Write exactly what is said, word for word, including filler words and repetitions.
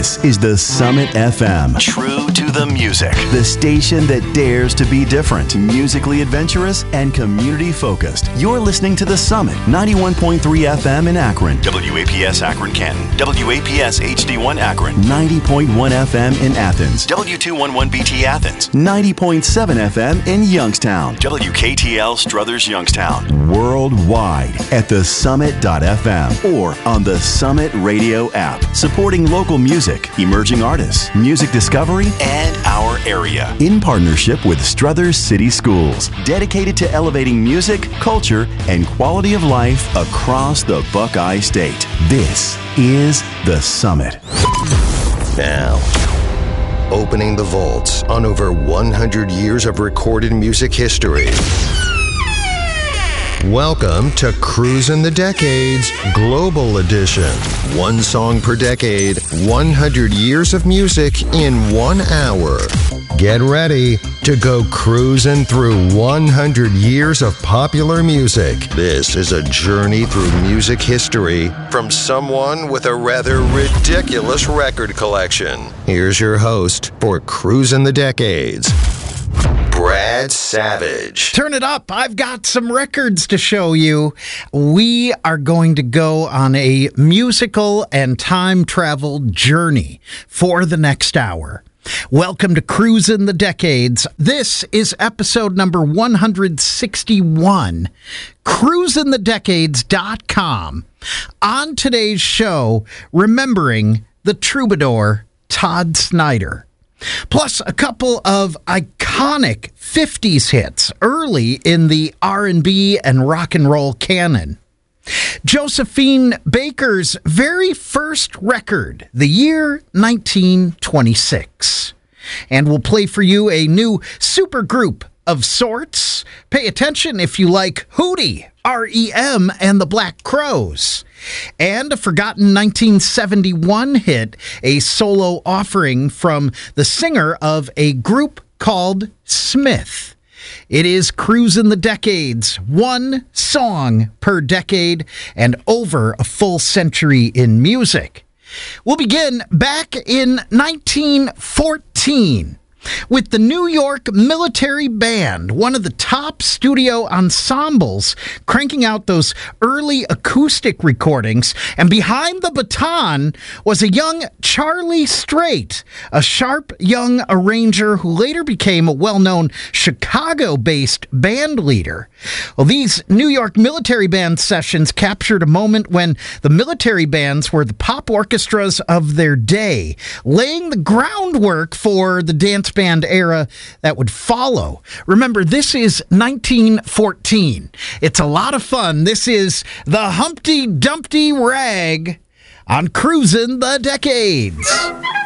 This is the Summit F M. True to the music. The station that dares to be different, musically adventurous, and community focused. You're listening to the Summit, ninety-one point three F M in Akron. W A P S Akron Canton. W A P S H D one Akron. ninety point one F M in Athens. W two eleven B T Athens. ninety point seven F M in Youngstown. W K T L Struthers Youngstown. Worldwide at the summit dot f m or on the Summit Radio app. Supporting local music, emerging artists, music discovery, and our area. In partnership with Struthers City Schools, dedicated to elevating music, culture, and quality of life across the Buckeye State. This is the Summit. Now, opening the vaults on over one hundred years of recorded music history. Welcome to Cruisin' the Decades Global Edition. One song per decade, one hundred years of music in one hour. Get ready to go cruising through one hundred years of popular music. This is a journey through music history from someone with a rather ridiculous record collection. Here's your host for Cruisin' the Decades, Brad Savage. Turn it up. I've got some records to show you. We are going to go on a musical and time travel journey for the next hour. Welcome to Cruisin' the Decades. This is episode number one hundred sixty-one. cruisin the decades dot com. On today's show, remembering the troubadour Todd Snider. Plus a couple of iconic fifties hits early in the R and B and rock and roll canon. Josephine Baker's very first record, the year nineteen twenty-six. And we'll play for you a new supergroup of sorts. Pay attention if you like Hootie, R E M, and the Black Crowes. And a forgotten nineteen seventy-one hit, a solo offering from the singer of a group called Smith. It is Cruisin' the Decades, one song per decade and over a full century in music. We'll begin back in nineteen fourteen. With the New York Military Band, one of the top studio ensembles, cranking out those early acoustic recordings. And behind the baton was a young Charlie Straight, a sharp young arranger who later became a well-known Chicago-based band leader. Well, these New York Military Band sessions captured a moment when the military bands were the pop orchestras of their day, laying the groundwork for the dance band era that would follow. Remember, this is nineteen fourteen. It's a lot of fun. This is the Humpty Dumpty Rag on Cruisin' the Decades.